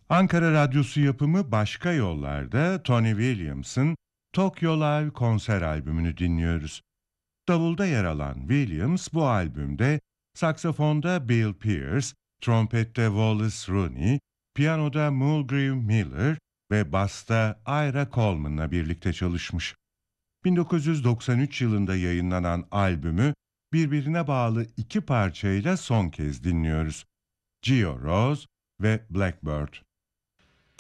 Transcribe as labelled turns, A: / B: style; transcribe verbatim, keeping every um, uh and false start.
A: Ankara Radyosu yapımı Başka Yollar'da Tony Williams'ın Tokyo Live konser albümünü dinliyoruz. Davulda yer alan Williams bu albümde saksafonda Bill Pierce, trompette Wallace Rooney, piyanoda Mulgrew Miller ve basta Ira Coleman'la birlikte çalışmış. bin dokuz yüz doksan üç yılında yayınlanan albümü birbirine bağlı iki parçayla son kez dinliyoruz. Gio Rose ve Blackbird.